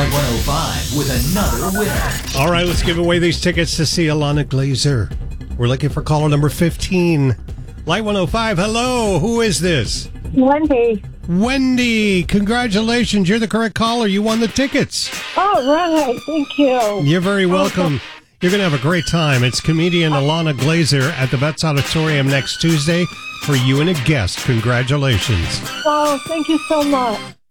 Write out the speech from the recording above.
Live 105 with another winner. All right, let's give away these tickets to see Ilana Glazer. We're looking for caller number 15. Light 105, hello. Who is this? Wendy. Wendy, congratulations. You're the correct caller. You won the tickets. Oh, right. Thank you. You're very welcome. You're going to have a great time. It's comedian Ilana Glazer at the Vets Auditorium next Tuesday for you and a guest. Congratulations. Oh, thank you so much.